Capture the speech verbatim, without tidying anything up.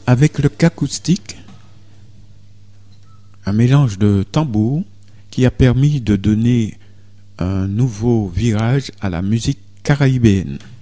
avec le qu'acoustique, un mélange de tambour qui a permis de donner un nouveau virage à la musique caraïbéenne.